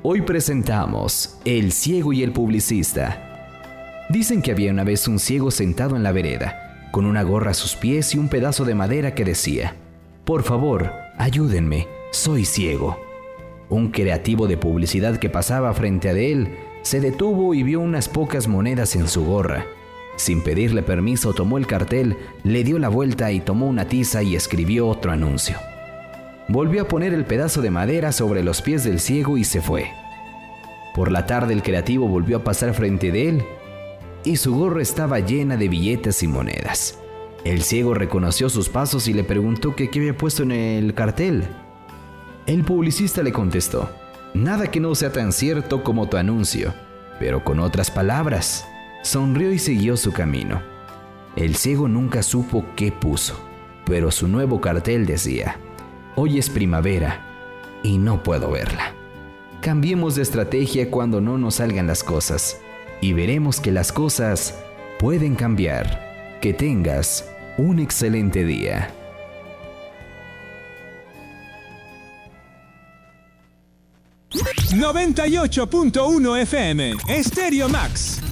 Hoy presentamos El ciego y el publicista. Dicen que había una vez un ciego sentado en la vereda, con una gorra a sus pies y un pedazo de madera que decía: «Por favor, ayúdenme, soy ciego». Un creativo de publicidad que pasaba frente a él se detuvo y vio unas pocas monedas en su gorra. Sin pedirle permiso, tomó el cartel, le dio la vuelta y tomó una tiza y escribió otro anuncio. Volvió a poner el pedazo de madera sobre los pies del ciego y se fue. Por la tarde el creativo volvió a pasar frente de él y su gorra estaba llena de billetes y monedas. El ciego reconoció sus pasos y le preguntó qué había puesto en el cartel. El publicista le contestó: «Nada que no sea tan cierto como tu anuncio, pero con otras palabras». Sonrió y siguió su camino. El ciego nunca supo qué puso, pero su nuevo cartel decía: «Hoy es primavera y no puedo verla». Cambiemos de estrategia cuando no nos salgan las cosas y veremos que las cosas pueden cambiar. Que tengas un excelente día. ¡98.1 FM! Estéreo Max.